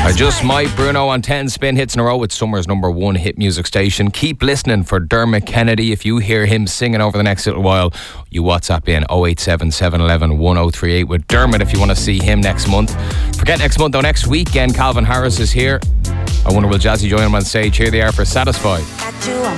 I Just Might, Bruno on 10 spin hits in a row with Summer's #1 hit music station. Keep listening for Dermot Kennedy. If you hear him singing over the next little while, you WhatsApp in 087 711 1038 with Dermot if you want to see him next month. Forget next month though, next weekend Calvin Harris is here. I wonder will Jazzy join him on stage? Here they are for Satisfied.